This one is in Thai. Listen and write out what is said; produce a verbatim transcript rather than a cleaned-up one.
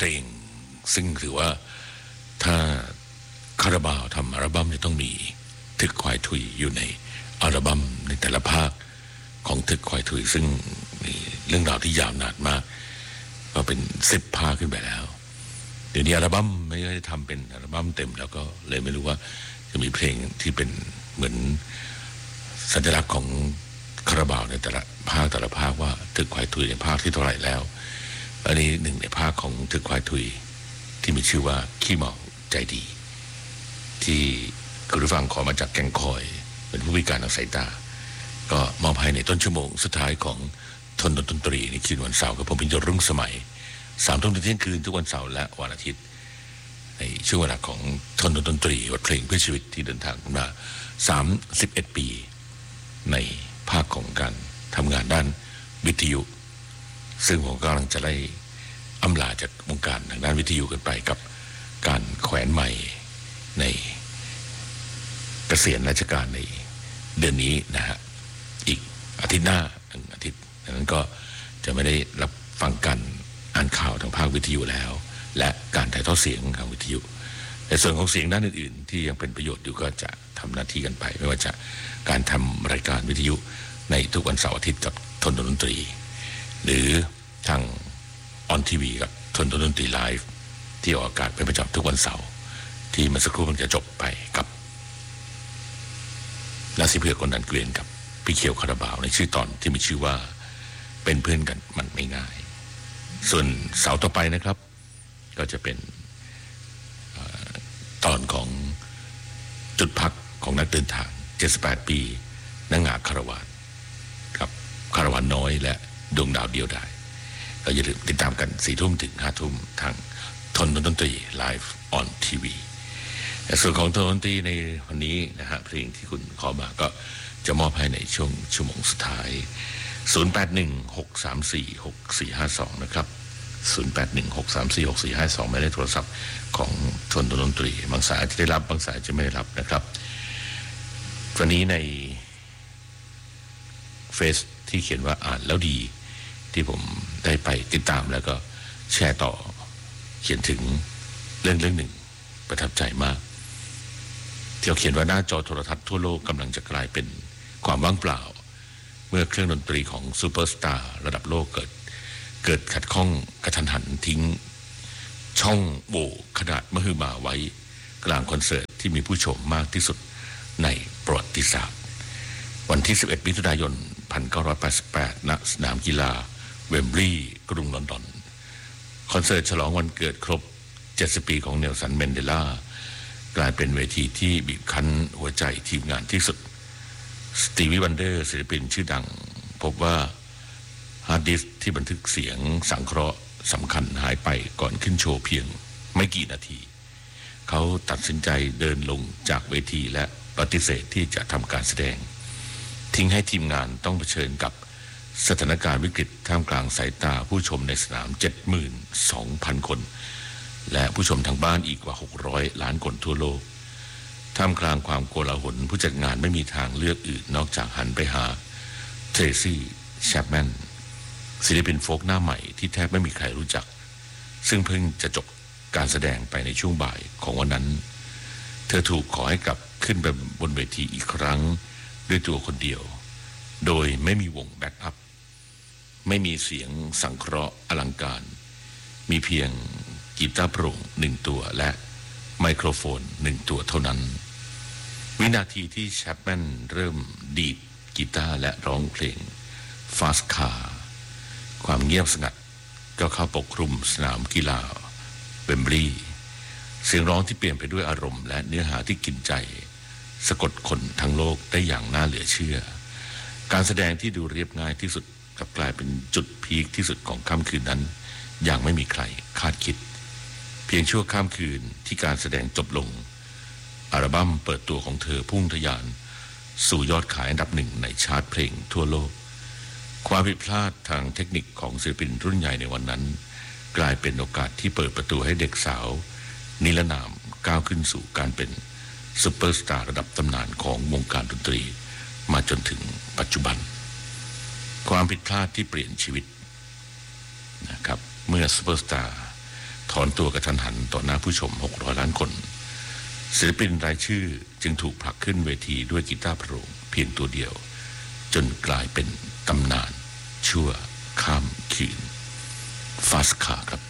ลงซึ่งถือว่าถ้าคาราบาวทำอัลบั้มจะต้องมีทึกควายทุยอยู่ในอัลบั้มในแต่ละภาคของทึกควายทุยซึ่งมีเรื่องราวที่ยาวนานมากก็เป็นสิบภาคขึ้นไปแล้วเดี๋ยวนี้อัลบั้มไม่ได้ทำเป็นอัลบั้มเต็มแล้วก็เลยไม่รู้ว่าจะมีเพลงที่เป็นเหมือนสัญลักษณ์ของคาราบาวในแต่ละภาคแต่ละภาคว่าทึกควายทุยในภาคที่เท่าไหร่แล้วอันนี้หนึ่งในภาคของทึกควายทุยที่มีชื่อว่าขี้เมาใจดีที่คุณผู้ฟังขอมาจากแกงคอยเป็นผู้พิการทางสายตาก็มอบให้ในต้นชั่วโมงสุดท้ายของทนดนตรีในคืนวันเสาร์กับผมพิญญรุ่งสมัยสามทุ่มถึงเที่ยงคืนทุกวันเสาร์และวันอาทิตย์ในช่วงเวลาของทนดนตรีบทเพลงเพื่อชีวิตที่เดินทางมาสามสิบเอ็ดปีในภาคของการทำงานด้านวิทยุซึ่งผมกำลังจะไล่อำลาจากวงการทางด้านวิทยุกันไปกับการแขวนใหม่ในเกษียณราชการในเดือนนี้นะฮะอีกอาทิตย์หน้าหนึ่งอาทิตย์ดังนั้นก็จะไม่ได้รับฟังการอ่านข่าวทางภาควิทยุแล้วและการถ่ายทอดเสียงทางวิทยุในส่วนของเสียงด้านอื่นๆที่ยังเป็นประโยชน์อยู่ก็จะทำหน้าที่กันไปไม่ว่าจะการทำรายการวิทยุในทุกวันเสาร์อาทิตย์กับทนดนตรีหรือทางออนทีวีกับทนดนตรีไลฟ์ที่ออกอากาศเป็นประจำทุกวันเสาร์ที่เมื่อสักครู่มันจะจบไปกับนาซีเพื่อคนดันเกวียนกับพี่เขียวคาราบาวในชื่อตอนที่มีชื่อว่าเป็นเพื่อนกันมันไม่ง่ายส่วนเสาร์ต่อไปนะครับก็จะเป็นตอนของจุดพักของนักเดินทางเจ็ดสิบแปดปีนางงาคาราวานกับคาราวานน้อยและดวงดาวเดียวดายก็อย่าลืมติดตามกันสี่ทุ่มถึงห้าทุ่มทางทนดนตรีไลฟ์ออนทีวีส่วนของทนดนตรีในวันนี้นะฮะเพลงที่คุณขอมาก็จะมอบให้ในช่วงชั่วโมงสุดท้ายศูนย์ แปด หนึ่ง หก สาม สี่ หก สี่ ห้า สองนะครับศูนย์ แปด หนึ่ง หก สาม สี่ หก สี่ ห้า สองหมายเลขโทรศัพท์ของทนดนตรีบางสายจะได้รับบางสายจะไม่ได้รับนะครับวันนี้ในเฟซที่เขียนว่าอ่านแล้วดีที่ผมได้ไปติดตามแล้วก็แชร์ต่อเขียนถึงเรื่องเรื่องหนึ่งประทับใจมากที่เขาเขียนว่าหน้าจอโทรทัศน์ทั่วโลกกำลังจะกลายเป็นความว่างเปล่าเมื่อเครื่องดนตรีของซูเปอร์สตาร์ระดับโลกเกิดเกิดขัดข้องกระทันหันทิ้งช่องโหว่ขนาดมหึมาไว้กลางคอนเสิร์ตที่มีผู้ชมมากที่สุดในประวัติศาสตร์วันที่สิบเอ็ดมิถุนายนหนึ่งพันเก้าร้อยแปดสิบแปดณสนามกีฬาเวมบลีย์กรุงลอนดอนคอนเสิร์ตฉลองวันเกิดครบเจ็ดสิบปีของเนลสันแมนเดลากลายเป็นเวทีที่บีบคั้นหัวใจทีมงานที่สุดสตีวีวันเดอร์ศิลปินชื่อดังพบว่าฮาร์ดดิสก์ที่บันทึกเสียงสังเคราะห์สำคัญหายไปก่อนขึ้นโชว์เพียงไม่กี่นาทีเขาตัดสินใจเดินลงจากเวทีและปฏิเสธที่จะทำการแสดงทิ้งให้ทีมงานต้องเผชิญกับสถานการณ์วิกฤตท่ามกลางสายตาผู้ชมในสนาม เจ็ดหมื่นสองพัน คนและผู้ชมทางบ้านอีกกว่าหกร้อยล้านคนทั่วโลกท่ามกลางความโกลาหลผู้จัดงานไม่มีทางเลือกอื่นนอกจากหันไปหาเทรซี่แชปแมนศิลปินโฟล์กหน้าใหม่ที่แทบไม่มีใครรู้จักซึ่งเพิ่งจะจบการแสดงไปในช่วงบ่ายของวันนั้นเธอถูกขอให้กลับขึ้นไปบนเวทีอีกครั้งด้วยตัวคนเดียวโดยไม่มีวงแบ็กอัพไม่มีเสียงสังเคราะห์อลังการมีเพียงกีตาร์โปร่งหนึ่งตัวและไมโครโฟนหนึ่งตัวเท่านั้นวินาทีที่แชปแมนเริ่มดีดกีตาร์และร้องเพลงฟาสคาร์ความเงียบสงัดก็เข้าปกคลุมสนามกีฬาเวมบลีย์เสียงร้องที่เปลี่ยนไปด้วยอารมณ์และเนื้อหาที่กินใจสะกดคนทั้งโลกได้อย่างน่าเหลือเชื่อการแสดงที่ดูเรียบง่ายที่สุดกลับกลายเป็นจุดพีคที่สุดของค่ำคืนนั้นอย่างไม่มีใครคาดคิดเพียงชั่วข้ามคืนที่การแสดงจบลงอัลบั้มเปิดตัวของเธอพุ่งทะยานสู่ยอดขายอันดับหนึ่งในชาร์ตเพลงทั่วโลกความผิดพลาดทางเทคนิคของศิลปินรุ่นใหญ่ในวันนั้นกลายเป็นโอกาสที่เปิดประตูให้เด็กสาวนิรนามก้าวขึ้นสู่การเป็นซุปเปอร์สตาร์ระดับตำนานของวงการดนตรีมาจนถึงปัจจุบันความผิดพลาดที่เปลี่ยนชีวิตนะครับเมื่อซุปเปอร์สตาร์ถอนตัวกระทันหันต่อหน้าผู้ชมหกร้อยล้านคนศิลปินรายชื่อจึงถูกผลักขึ้นเวทีด้วยกีตาร์โปร่งเพียงตัวเดียวจนกลายเป็นตำนานชั่วข้ามคืนฟาสคาครับ